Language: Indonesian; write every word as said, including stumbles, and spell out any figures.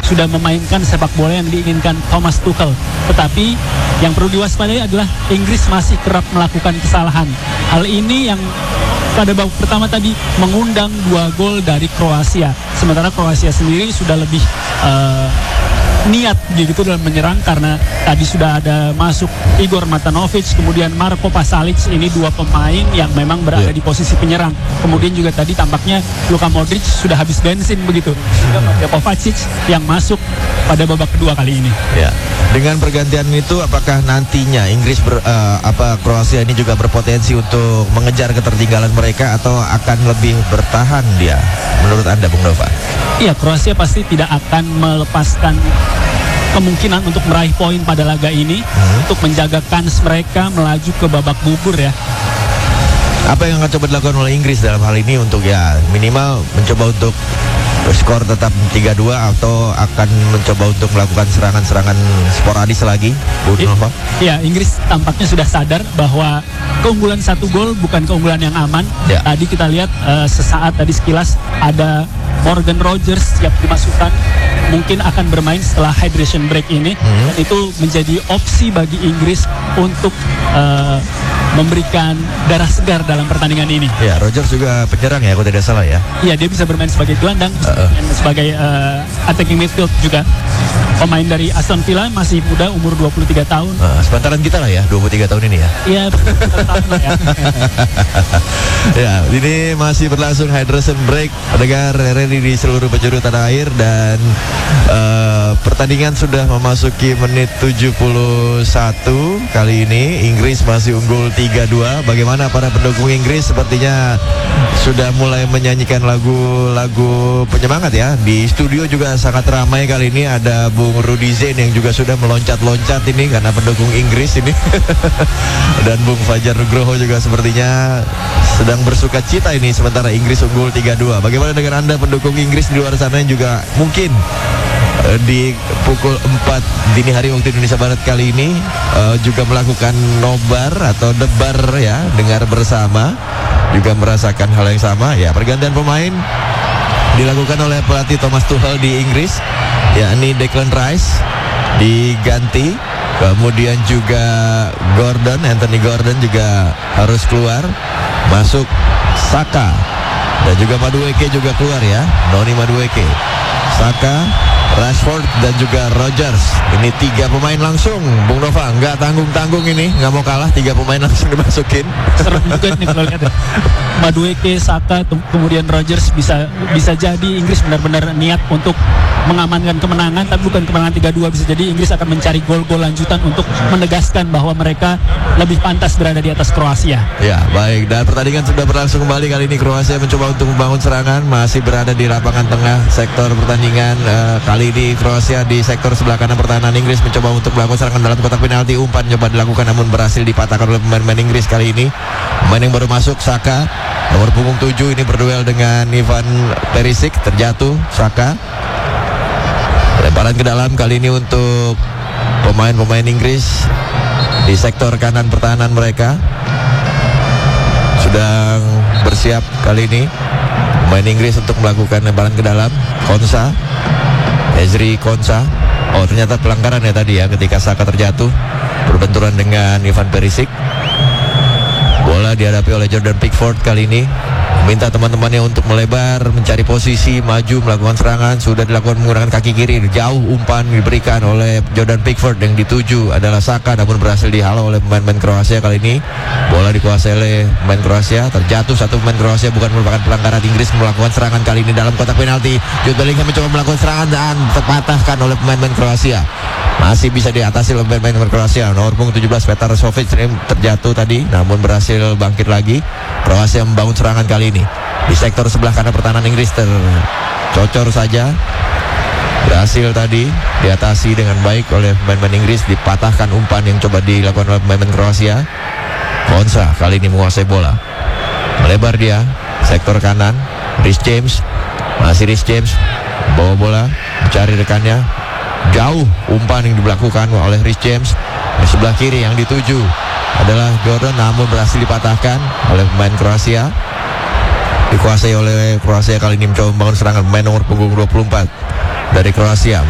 sudah memainkan sepak bola yang diinginkan Thomas Tuchel. Tetapi yang perlu diwaspadai adalah Inggris masih kerap melakukan kesalahan. Hal ini yang pada babak pertama tadi mengundang dua gol dari Kroasia. Sementara Kroasia sendiri sudah lebih uh, niat gitu dalam menyerang karena tadi sudah ada masuk Igor Matanovic, kemudian Marko Pasalic, ini dua pemain yang memang berada yeah. di posisi penyerang. Kemudian juga tadi tampaknya Luka Modric sudah habis bensin begitu. Mateo Kovacic yang masuk pada babak kedua kali ini. Ya. Dengan pergantian itu, apakah nantinya Inggris ber, uh, apa Kroasia ini juga berpotensi untuk mengejar ketertinggalan mereka atau akan lebih bertahan dia? Menurut Anda, Bung Nova? Iya, Kroasia pasti tidak akan melepaskan kemungkinan untuk meraih poin pada laga ini hmm. untuk menjaga kans mereka melaju ke babak gugur ya. Apa yang akan coba dilakukan oleh Inggris dalam hal ini untuk ya minimal mencoba untuk skor tetap tiga dua atau akan mencoba untuk melakukan serangan-serangan sporadis lagi, Bu Nova? Iya, Inggris tampaknya sudah sadar bahwa keunggulan satu gol bukan keunggulan yang aman. Ya. Tadi kita lihat uh, sesaat tadi sekilas ada Morgan Rogers siap dimasukkan, mungkin akan bermain setelah hydration break ini. Hmm. Dan itu menjadi opsi bagi Inggris untuk uh, memberikan darah segar dalam pertandingan ini. Ya, Rogers juga penyerang ya, kalau tidak salah ya. Iya, dia bisa bermain sebagai gelandang, uh, uh. sebagai uh, attacking midfield juga. Pemain dari Aston Villa, masih muda, umur dua puluh tiga tahun. Uh, sepantaran kita lah ya, dua puluh tiga tahun ini ya. Iya, dua puluh tiga tahun lah ya. Ya, ini masih berlangsung hydration break. Pendengar ready di seluruh penjuru tanah air dan uh, pertandingan sudah memasuki menit tujuh puluh satu. Kali ini Inggris masih unggul tiga dua. Bagaimana para pendukung Inggris? Sepertinya sudah mulai menyanyikan lagu-lagu penyemangat ya. Di studio juga sangat ramai kali ini, ada Bung Rudy Zain yang juga sudah meloncat-loncat ini karena pendukung Inggris ini. Dan Bung Fajar Nugroho juga sepertinya sedang bersuka cita ini sementara Inggris unggul tiga dua. Bagaimana dengan Anda pendukung Inggris di luar sana yang juga mungkin uh, di pukul empat dini hari waktu Indonesia Barat kali ini uh, juga melakukan nobar atau debar ya, dengar bersama, juga merasakan hal yang sama ya. Pergantian pemain dilakukan oleh pelatih Thomas Tuchel di Inggris, yakni Declan Rice diganti, kemudian juga Gordon, Anthony Gordon juga harus keluar, masuk Saka dan juga Madueke juga keluar ya, Noni Madueke, Saka, Rashford dan juga Rogers. Ini tiga pemain langsung, Bung Nova, nggak tanggung-tanggung ini, nggak mau kalah, tiga pemain langsung dimasukin. Serem juga nih kalau lihat ya. Madueke, Saka, kemudian Rogers, bisa bisa jadi Inggris benar-benar niat untuk mengamankan kemenangan, tapi bukan kemenangan tiga dua, bisa jadi Inggris akan mencari gol-gol lanjutan untuk menegaskan bahwa mereka lebih pantas berada di atas Kroasia. Ya, baik, dan pertandingan sudah berlangsung kembali. Kali ini Kroasia mencoba untuk membangun serangan, masih berada di lapangan tengah sektor pertandingan. Uh, kali ini Kroasia di sektor sebelah kanan pertahanan Inggris mencoba untuk melakukan serangan dalam kotak penalti. Umpan coba dilakukan namun berhasil dipatahkan oleh pemain-pemain Inggris kali ini. Pemain yang baru masuk, Saka, nomor punggung tujuh, ini berduel dengan Ivan Perisic, terjatuh Saka. Lemparan ke dalam kali ini untuk pemain-pemain Inggris di sektor kanan pertahanan mereka. Sedang bersiap kali ini pemain Inggris untuk melakukan lemparan ke dalam. Konsa, Ezri Konsa. Oh, ternyata pelanggaran ya tadi ya ketika Saka terjatuh berbenturan dengan Ivan Perisic. Bola dihadapi oleh Jordan Pickford kali ini, minta teman-temannya untuk melebar, mencari posisi, maju, melakukan serangan. Sudah dilakukan menggunakan kaki kiri, jauh umpan diberikan oleh Jordan Pickford. Yang dituju adalah Saka, namun berhasil dihalau oleh pemain-pemain Kroasia kali ini. Bola dikuasai oleh pemain Kroasia, terjatuh satu pemain Kroasia, bukan merupakan pelanggaran. Inggris melakukan serangan kali ini dalam kotak penalti. Jude Bellingham mencoba melakukan serangan dan terpatahkan oleh pemain-pemain Kroasia. Masih bisa diatasi oleh pemain-pemain Kroasia. Nomor punggung tujuh belas Petar Sovic terjatuh tadi, namun berhasil bangkit lagi. Kroasia membangun serangan kali ini di sektor sebelah kanan pertahanan Inggris, tercocor saja. Berhasil tadi diatasi dengan baik oleh pemain-pemain Inggris, dipatahkan umpan yang coba dilakukan oleh pemain Kroasia. Konsa kali ini menguasai bola, melebar dia sektor kanan. Reece James, masih Reece James bawa bola, mencari rekannya, jauh umpan yang dilakukan oleh Reece James. Di sebelah kiri yang dituju adalah Gordon, namun berhasil dipatahkan oleh pemain Kroasia. Dikuasai oleh Kroasia kali ini mencoba membangun serangan pemain nomor punggung dua puluh empat dari Kroasia.